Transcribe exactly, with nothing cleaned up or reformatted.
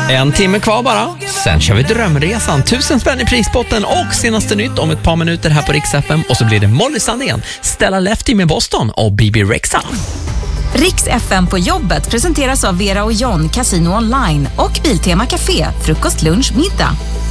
En timme kvar bara. Sen kör vi drömresan. Tusen spänn i prispotten och senaste nytt om ett par minuter här på Rix F M. Och så blir det Molly Sandén, Stella Lefty med Boston och B B Rexa. Rix F M på jobbet presenteras av Vera och John, Casino Online och Biltema Café, frukost, lunch, middag.